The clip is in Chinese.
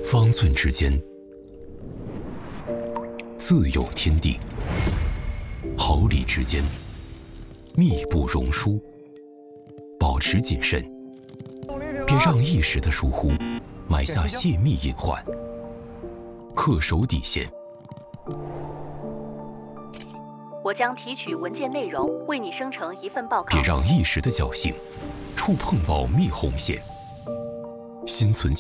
方寸之间自有天地，毫厘之间密不容疏。保持谨慎，别让一时的疏忽埋下泄密隐患。恪守底线。 我将提取文件内容，为你生成一份报告。 别让一时的侥幸触碰保密红线。心存